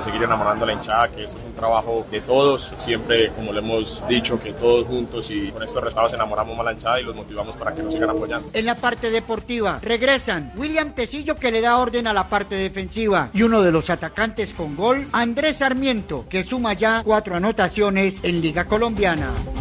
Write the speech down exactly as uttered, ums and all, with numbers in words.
de seguir enamorando a la hinchada, que esto es un trabajo de todos, siempre, como le hemos dicho, que todos juntos y con estos resultados enamoramos más a la hinchada y los motivamos para que nos sigan apoyando. En la parte deportiva regresan William Tecillo, que le da orden a la parte defensiva, y uno de los atacantes con gol, Andrés Sarmiento, que suma ya cuatro anotaciones en Liga Colombiana.